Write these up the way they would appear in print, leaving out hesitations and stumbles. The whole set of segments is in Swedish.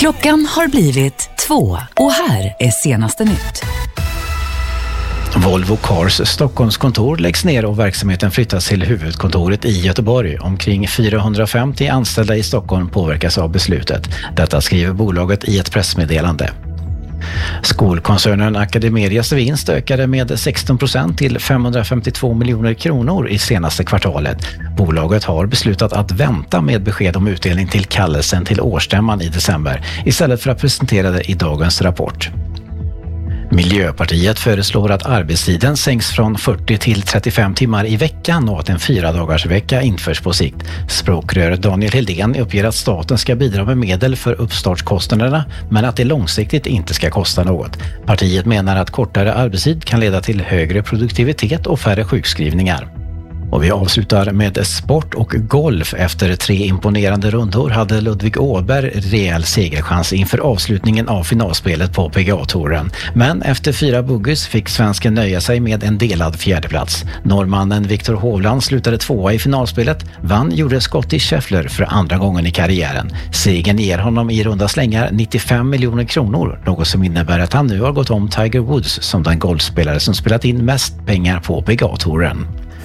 Klockan har blivit 2 och här är senaste nytt. Volvo Cars Stockholmskontor läggs ner och verksamheten flyttas till huvudkontoret i Göteborg. Omkring 450 anställda i Stockholm påverkas av beslutet. Detta skriver bolaget i ett pressmeddelande. Skolkoncernen Academedias vinst ökade med 16% till 552 miljoner kronor i senaste kvartalet. Bolaget har beslutat att vänta med besked om utdelning till kallelsen till årsstämman i december istället för att presentera det i dagens rapport. Miljöpartiet föreslår att arbetstiden sänks från 40 till 35 timmar i veckan och att en 4-dagarsvecka införs på sikt. Språkrör Daniel Hildén uppger att staten ska bidra med medel för uppstartskostnaderna men att det långsiktigt inte ska kosta något. Partiet menar att kortare arbetstid kan leda till högre produktivitet och färre sjukskrivningar. Och vi avslutar med sport och golf. Efter 3 imponerande rundor hade Ludvig Åberg rejäl segerchans inför avslutningen av finalspelet på PGA-touren. Men efter 4 bogey's fick svensken nöja sig med en delad fjärdeplats. Norrmannen Viktor Hovland slutade 2:a i finalspelet. Vann gjorde Scottie Scheffler för andra gången i karriären. Segern ger honom i runda slängar 95 miljoner kronor. Något som innebär att han nu har gått om Tiger Woods som den golfspelare som spelat in mest pengar på PGA-touren.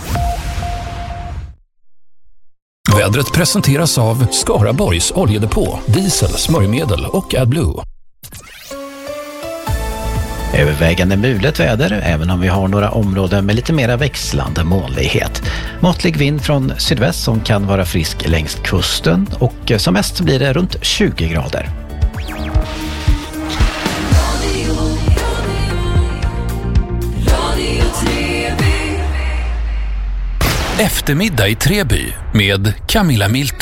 Vädret presenteras av Skaraborgs oljedepå, diesel, smörjmedel och AdBlue. Övervägande mulet väder, även om vi har några områden med lite mera växlande molnighet. Måttlig vind från sydväst som kan vara frisk längs kusten och som mest blir det runt 20 grader. Eftermiddag i Treby med Camilla Milton.